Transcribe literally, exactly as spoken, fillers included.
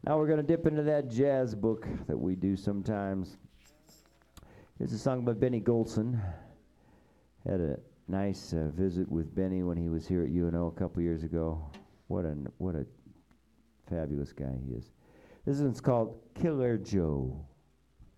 Now we're going to dip into that jazz book that we do sometimes. Here's a song by Benny Golson. Had a nice uh, visit with Benny when he was here at U N O a couple years ago. What a what a fabulous guy he is. This one's called Killer Joe.